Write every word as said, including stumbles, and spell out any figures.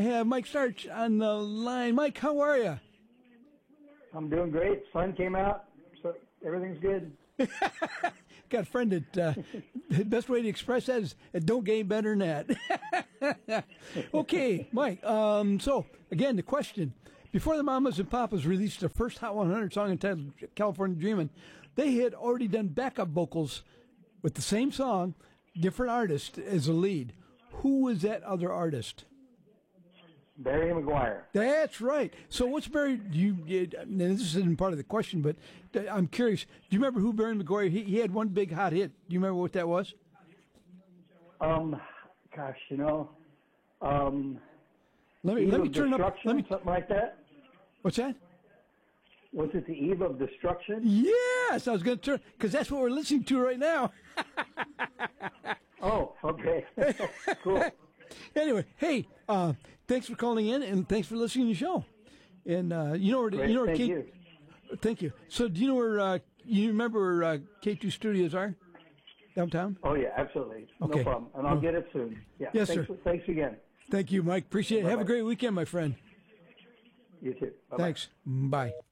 have Mike Starch on the line. Mike, how are you? I'm doing great. Sun came out, so everything's good. Got a friend that uh, the best way to express that is it don't get any better than that. Okay, Mike. Um, so again, the question: before the Mamas and Papas released their first Hot one hundred song entitled "California Dreamin'," they had already done backup vocals with the same song, different artist as the lead. Who was that other artist? Barry McGuire. That's right. So what's Barry? You, you this isn't part of the question, but I'm curious. Do you remember who Barry McGuire? He, he had one big hot hit. Do you remember what that was? Um, gosh, you know, um, let me Eve let me of turn up. Destruction, Let me. something like that. What's that? Was it the Eve of Destruction? Yes, I was going to turn because that's what we're listening to right now. Oh, okay, cool. Anyway, hey, uh, thanks for calling in and thanks for listening to the show. And uh, you know where Great, you know where thank K- you. Thank you. So do you know where uh, you remember where uh, K two Studios are downtown? Oh yeah, absolutely. Okay. No problem, and I'll get it soon. Yeah. Yes, thanks, sir. Thanks again. Thank you, Mike. Appreciate it. Have a Bye-bye. great weekend, my friend. You too. Bye-bye. Thanks. Bye.